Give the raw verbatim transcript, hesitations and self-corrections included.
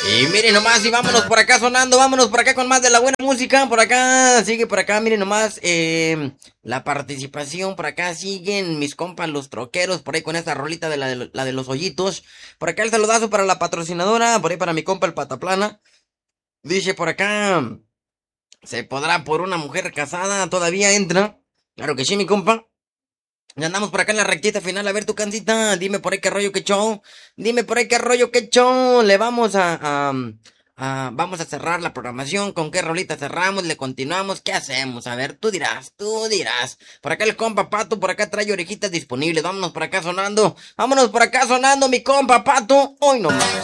Y miren nomás, y vámonos por acá sonando, vámonos por acá con más de la buena música, por acá, sigue por acá, miren nomás, eh, la participación, por acá siguen mis compas los troqueros, por ahí con esta rolita de la de, la de los hoyitos, por acá el saludazo para la patrocinadora, por ahí para mi compa el Pataplana, dice por acá, ¿se podrá por una mujer casada? ¿Todavía entra? Claro que sí, mi compa. Ya andamos por acá en la rectita final. A ver tu cancita. Dime por ahí qué rollo, qué show. Dime por ahí qué rollo, qué show. Le vamos a, a, a- vamos a cerrar la programación. ¿Con qué rolita cerramos? ¿Le continuamos? ¿Qué hacemos? A ver, tú dirás, tú dirás. Por acá el compa Pato, por acá trae orejitas disponibles. Vámonos por acá sonando. Vámonos por acá sonando, mi compa Pato. Hoy nomás.